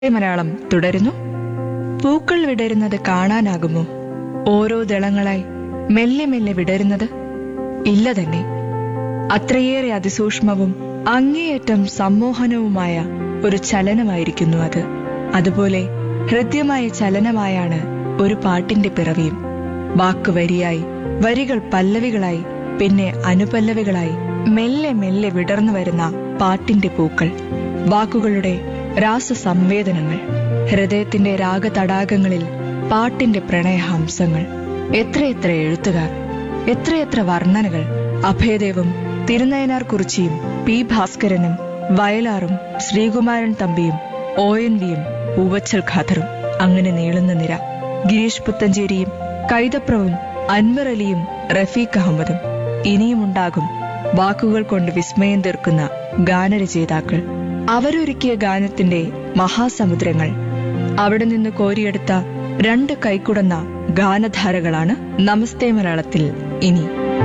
മലയാളം തുടരുന്നു. പൂക്കൾ വിടരുന്നത് കാണാനാകുമോ? ഓരോ ദളങ്ങളായി മെല്ലെ മെല്ലെ വിടരുന്നത്? ഇല്ല തന്നെ. അത്രയേറെ അതിസൂക്ഷ്മവും അങ്ങേയറ്റം സമ്മോഹനവുമായ ഒരു ചലനമായിരിക്കുന്നു അത്. അതുപോലെ ഹൃദ്യമായ ചലനമായാണ് ഒരു പാട്ടിന്റെ പിറവിയും. വാക്ക് വരിയായി, വരികൾ പല്ലവികളായി, പിന്നെ അനുപല്ലവികളായി മെല്ലെ മെല്ലെ വിടർന്നു വരുന്ന പാട്ടിന്റെ പൂക്കൾ. വാക്കുകളുടെ രാസസംവേദനങ്ങൾ, ഹൃദയത്തിന്റെ രാഗതടാകങ്ങളിൽ പാട്ടിന്റെ പ്രണയഹംസങ്ങൾ. എത്രയെത്ര എഴുത്തുകാർ, എത്രയെത്ര വർണ്ണനകൾ! അഭയദേവും തിരുനയനാർ കുറിച്ചിയും പി ഭാസ്കരനും വയലാറും ശ്രീകുമാരൻ തമ്പിയും ONV-യും പൂവച്ചൽ ഖാദറും, അങ്ങനെ നീളുന്ന നിര. ഗിരീഷ് പുത്തഞ്ചേരിയും കൈതപ്രവും അൻവർ അലിയും റഫീഖ് അഹമ്മദും. ഇനിയുമുണ്ടാകും വാക്കുകൾ കൊണ്ട് വിസ്മയം തീർക്കുന്ന ഗാനരചയിതാക്കൾ. അവരൊരുക്കിയ ഗാനത്തിന്റെ മഹാസമുദ്രങ്ങൾ. അവിടെ നിന്ന് കോരിയെടുത്ത രണ്ട് കൈക്കുടന്ന ഗാനധാരകളാണ് നമസ്തേ മലയാളത്തിൽ ഇനി.